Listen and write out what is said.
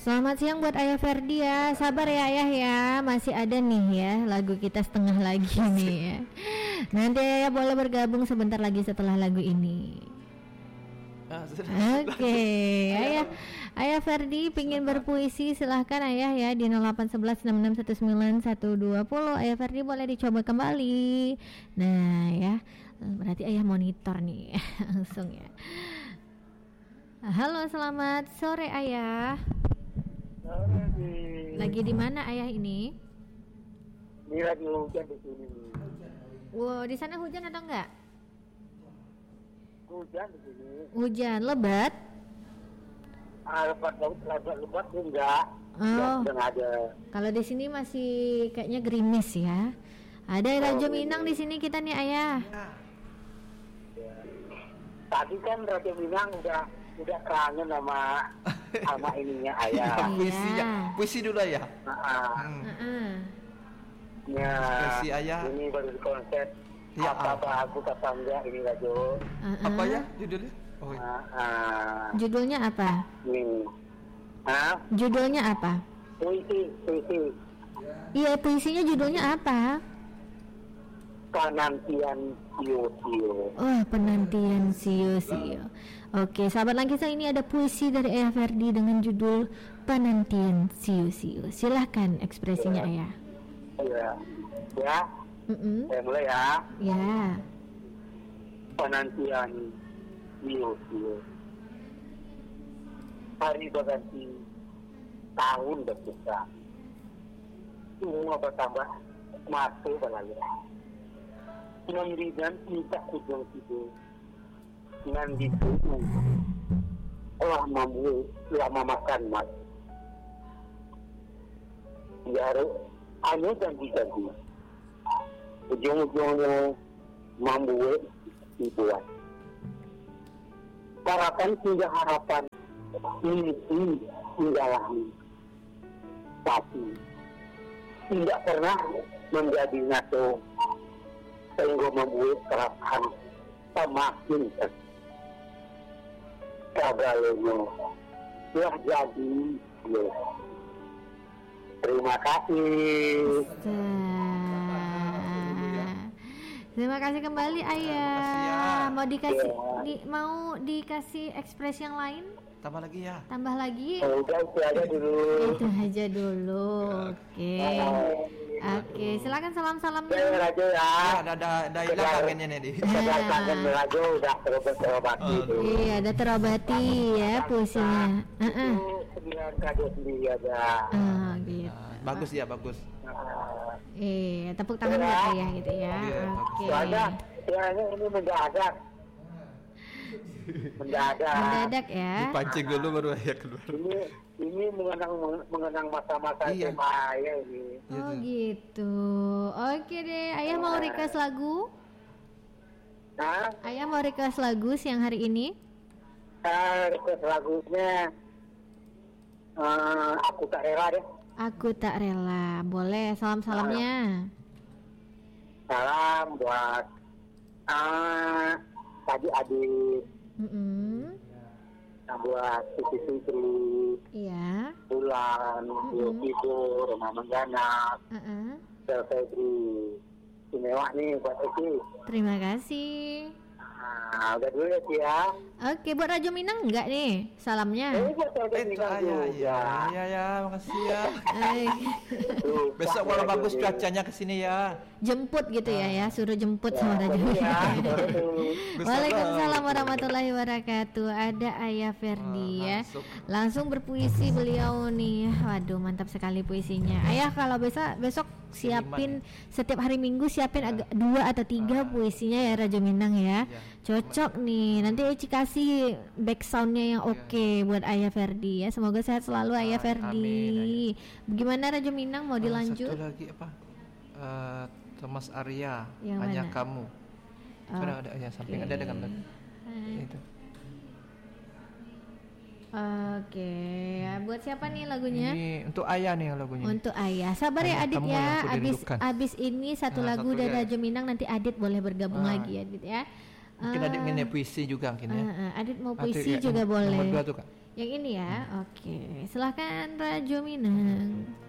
Selamat siang buat Ayah Ferdi ya. Sabar ya Ayah ya. Masih ada nih ya lagu kita setengah lagi nih ya. Nanti Ayah boleh bergabung sebentar lagi setelah lagu ini. Oke, Ayah Ferdi pingin berpuisi, silahkan Ayah ya di 0811661920. Ayah Ferdi boleh dicoba kembali. Nah ya, berarti Ayah monitor nih langsung ya. Halo, selamat sore Ayah. Lagi di mana Ayah ini? Ini lagi hujan di sini. Wow, di sana hujan atau enggak? Hujan di sini. Hujan lebat? Lebat enggak. Oh. Enggak ada. Kalau di sini masih kayaknya gerimis ya. Ada Raja Minang di sini kita nih Ayah. Ya. Tadi kan Raja Minang udah kangen sama ininya Ayah. Puisi dulu ya. Ya. Puisi Ayah. Ini baru di konser. Ya, apa aku kata enggak ini Rajo. Apa ya judulnya? Oh, Judulnya apa? Ini. Judulnya apa? Puisi. Iya, puisinya judulnya apa? Penantian Sio-Sio. Wah, penantian Sio-Sio. Oke, sahabat Langkisa, ini ada puisi dari Ayah Ferdi dengan judul Penantian Sio-Sio. Silahkan ekspresinya Ayah. Ya. Saya mulai ya. Ya. Penantian Sio-Sio. Hari berganti, tahun berpisah. Semua bertambah, masuk berlalu. Memberikan minta ujung tidur. Dengan disuruh lama makan mas. Biar anu ganti-ganti. Ujung-ujungnya membuat dibuat. Harapan hingga harapan ini menjalani. Tapi tidak pernah menjadi nyata sehingga membuat perasaan semakin kagalnya telah jadi. Terima kasih. Terima kasih kembali Ayah. Mau dikasih ekspresi yang lain? Tambah lagi ya. Tambah lagi? Udah itu aja dulu. Itu aja dulu. Oke, silakan salam-salamnya. Rajo ya. Ada hilang kangennya nih. Kangen Rajo udah terobati. Iya, udah terobati ya puisinya. Sembilan Rajo sendiri aja. Gitu. Bagus ya, bagus. Tepuk tangan buat Ayah gitu ya. Oke. Soalnya ini mendadak ya. Dipancing dulu baru Ayah keluar. Ini mengenang masa-masa SMA Ayah ini. Oh gitu. Oke deh, Ayah mau request lagu? Ayah mau request lagu siang hari ini? Request lagunya Aku Tak Rela deh. Aku Tak Rela. Boleh, salam-salamnya. Salam buat tadi adik. Buat Siti Fitri. Iya. Bulan, Yogido, Rumah Menggana. Febri. Istimewa nih buat Eki. Terima kasih. Udah dulu ya Ci ya. Oke, buat Rajo Minang enggak nih salamnya? Ya, makasih ya. Besok kalau bagus cuacanya kesini ya. Jemput gitu ya, suruh jemput sama Rajo Minang. Waalaikumsalam warahmatullahi wabarakatuh. Ada Ayah Ferdi ya. Langsung berpuisi beliau nih. Waduh, mantap sekali puisinya. Ayah kalau besok siapin setiap hari Minggu siapin agak 2 atau 3 puisinya ya Rajo Minang ya. Cocok nih. Nanti Eci kasih back soundnya yang oke buat Ayah Ferdi ya. Semoga sehat selalu Ayah Ferdi. Bagaimana Rajo Minang mau dilanjut? Satu lagi apa? Thomas Arya. Yang Hanya mana? Kamu. Sekarang ada yang samping ada dengan itu. Oke, buat siapa nih lagunya? Ini untuk Ayah nih lagunya. Untuk Ayah. Sabar ya Adit ya. Abis ini satu lagu dari Rajo Minang, nanti Adit boleh bergabung lagi ya Adit ya. Mungkin Adit ingin puisi juga mungkin ya. Adit mau puisi juga boleh. Nomor 2 tuh Kak. Yang ini ya, oke. Silahkan Rajo Minang.